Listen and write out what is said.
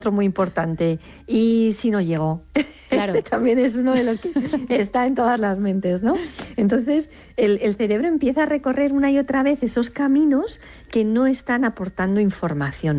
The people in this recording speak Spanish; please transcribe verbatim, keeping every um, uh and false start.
otro muy importante. ¿Y si no llego? Claro. Este también es uno de los que está en todas las mentes, ¿no? Entonces, el, el cerebro empieza a recorrer una y otra vez esos caminos que no están aportando información.